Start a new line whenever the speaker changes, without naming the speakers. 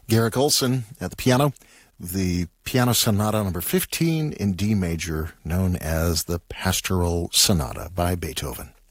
Garrick Olson at the piano, the Piano Sonata number 15 in D major, known as the Pastoral Sonata by Beethoven.